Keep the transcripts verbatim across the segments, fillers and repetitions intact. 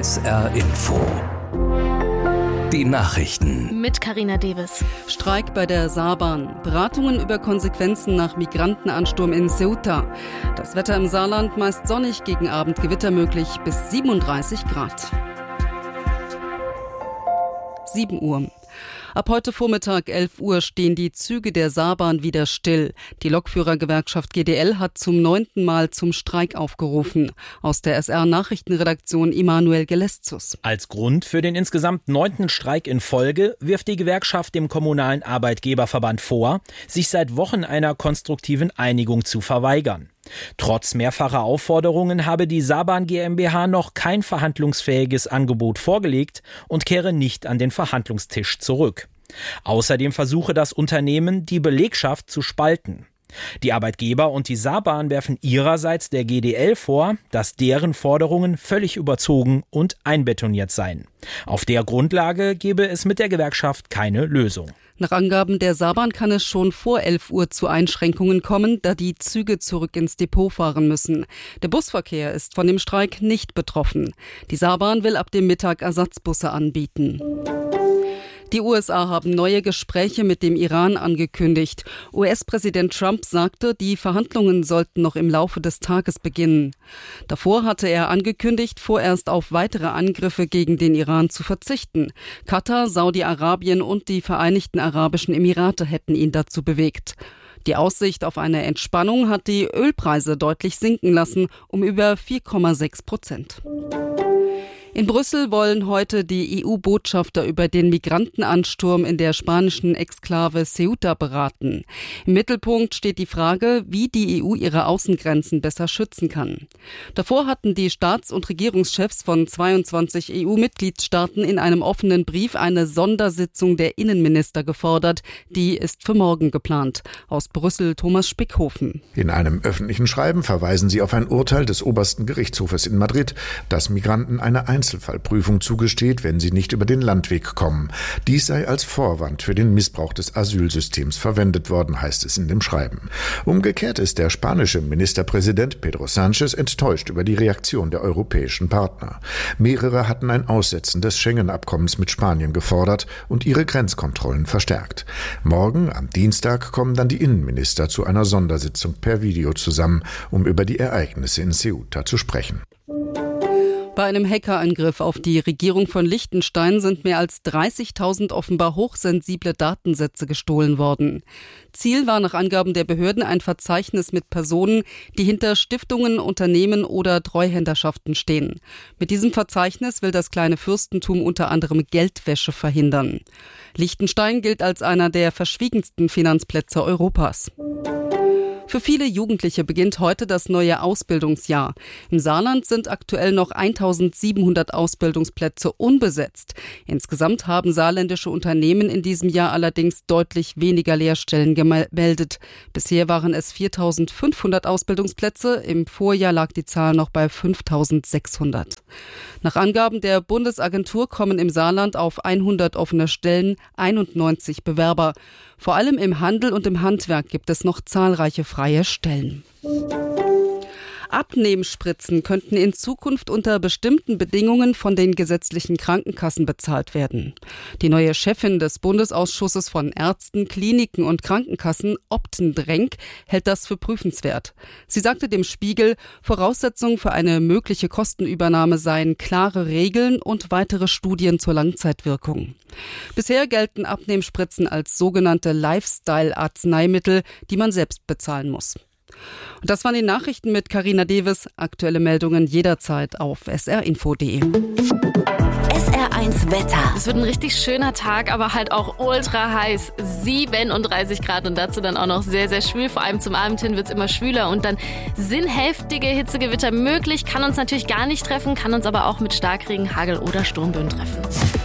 S R Info. Die Nachrichten. Mit Carina Davis. Streik bei der Saarbahn. Beratungen über Konsequenzen nach Migrantenansturm in Ceuta. Das Wetter im Saarland meist sonnig, gegen Abend Gewitter möglich bis siebenunddreißig Grad. sieben Uhr. Ab heute Vormittag elf Uhr stehen die Züge der Saarbahn wieder still. Die Lokführergewerkschaft G D L hat zum neunten Mal zum Streik aufgerufen. Aus der S R-Nachrichtenredaktion Immanuel Geleszus. Als Grund für den insgesamt neunten Streik in Folge wirft die Gewerkschaft dem Kommunalen Arbeitgeberverband vor, sich seit Wochen einer konstruktiven Einigung zu verweigern. Trotz mehrfacher Aufforderungen habe die Saarbahn GmbH noch kein verhandlungsfähiges Angebot vorgelegt und kehre nicht an den Verhandlungstisch zurück. Außerdem versuche das Unternehmen, die Belegschaft zu spalten. Die Arbeitgeber und die Saarbahn werfen ihrerseits der G D L vor, dass deren Forderungen völlig überzogen und einbetoniert seien. Auf der Grundlage gebe es mit der Gewerkschaft keine Lösung. Nach Angaben der Saarbahn kann es schon vor elf Uhr zu Einschränkungen kommen, da die Züge zurück ins Depot fahren müssen. Der Busverkehr ist von dem Streik nicht betroffen. Die Saarbahn will ab dem Mittag Ersatzbusse anbieten. Die U S A haben neue Gespräche mit dem Iran angekündigt. U S-Präsident Trump sagte, die Verhandlungen sollten noch im Laufe des Tages beginnen. Davor hatte er angekündigt, vorerst auf weitere Angriffe gegen den Iran zu verzichten. Katar, Saudi-Arabien und die Vereinigten Arabischen Emirate hätten ihn dazu bewegt. Die Aussicht auf eine Entspannung hat die Ölpreise deutlich sinken lassen, um über vier Komma sechs Prozent. In Brüssel wollen heute die E U-Botschafter über den Migrantenansturm in der spanischen Exklave Ceuta beraten. Im Mittelpunkt steht die Frage, wie die E U ihre Außengrenzen besser schützen kann. Davor hatten die Staats- und Regierungschefs von zweiundzwanzig E U-Mitgliedstaaten in einem offenen Brief eine Sondersitzung der Innenminister gefordert. Die ist für morgen geplant. Aus Brüssel Thomas Spickhofen. In einem öffentlichen Schreiben verweisen sie auf ein Urteil des obersten Gerichtshofes in Madrid, das Migranten eine Einzelfallprüfung zugesteht, wenn sie nicht über den Landweg kommen. Dies sei als Vorwand für den Missbrauch des Asylsystems verwendet worden, heißt es in dem Schreiben. Umgekehrt ist der spanische Ministerpräsident Pedro Sánchez enttäuscht über die Reaktion der europäischen Partner. Mehrere hatten ein Aussetzen des Schengen-Abkommens mit Spanien gefordert und ihre Grenzkontrollen verstärkt. Morgen, am Dienstag, kommen dann die Innenminister zu einer Sondersitzung per Video zusammen, um über die Ereignisse in Ceuta zu sprechen. Bei einem Hackerangriff auf die Regierung von Liechtenstein sind mehr als dreißigtausend offenbar hochsensible Datensätze gestohlen worden. Ziel war nach Angaben der Behörden ein Verzeichnis mit Personen, die hinter Stiftungen, Unternehmen oder Treuhänderschaften stehen. Mit diesem Verzeichnis will das kleine Fürstentum unter anderem Geldwäsche verhindern. Liechtenstein gilt als einer der verschwiegensten Finanzplätze Europas. Für viele Jugendliche beginnt heute das neue Ausbildungsjahr. Im Saarland sind aktuell noch eintausendsiebenhundert Ausbildungsplätze unbesetzt. Insgesamt haben saarländische Unternehmen in diesem Jahr allerdings deutlich weniger Lehrstellen gemeldet. Bisher waren es viertausendfünfhundert Ausbildungsplätze, im Vorjahr lag die Zahl noch bei fünftausendsechshundert. Nach Angaben der Bundesagentur kommen im Saarland auf hundert offene Stellen einundneunzig Bewerber. Vor allem im Handel und im Handwerk gibt es noch zahlreiche freie Stellen. Abnehmspritzen könnten in Zukunft unter bestimmten Bedingungen von den gesetzlichen Krankenkassen bezahlt werden. Die neue Chefin des Bundesausschusses von Ärzten, Kliniken und Krankenkassen, Opten Drenk, hält das für prüfenswert. Sie sagte dem Spiegel, Voraussetzung für eine mögliche Kostenübernahme seien klare Regeln und weitere Studien zur Langzeitwirkung. Bisher gelten Abnehmspritzen als sogenannte Lifestyle-Arzneimittel, die man selbst bezahlen muss. Und das waren die Nachrichten mit Carina Davis. Aktuelle Meldungen jederzeit auf s r info punkt d e. S R eins Wetter. Es wird ein richtig schöner Tag, aber halt auch ultra heiß. siebenunddreißig Grad und dazu dann auch noch sehr, sehr schwül. Vor allem zum Abend hin wird es immer schwüler und dann sind heftige Hitzegewitter möglich. Kann uns natürlich gar nicht treffen, kann uns aber auch mit Starkregen, Hagel oder Sturmböen treffen.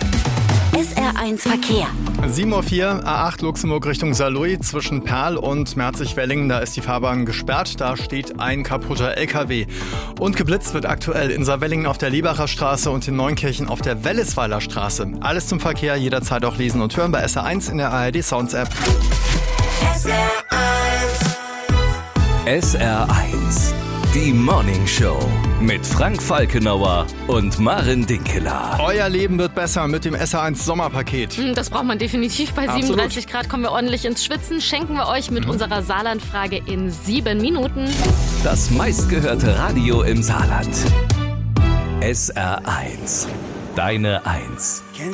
S R eins Verkehr. sieben Uhr vier, A acht Luxemburg Richtung Saarlouis zwischen Perl und Merzig-Wellingen. Da ist die Fahrbahn gesperrt. Da steht ein kaputter L K W. Und geblitzt wird aktuell in Saarwellingen auf der Liebacher Straße und in Neunkirchen auf der Wellesweiler Straße. Alles zum Verkehr jederzeit auch lesen und hören bei S R eins in der A R D Sounds App. S R eins. S R eins. Die Morning Show mit Frank Falkenauer und Maren Dinkeler. Euer Leben wird besser mit dem S R eins Sommerpaket. Das braucht man definitiv. Bei Absolut. siebenunddreißig Grad kommen wir ordentlich ins Schwitzen. Schenken wir euch mit mhm. unserer Saarlandfrage in sieben Minuten. Das meistgehörte Radio im Saarland. S R eins. Deine Eins.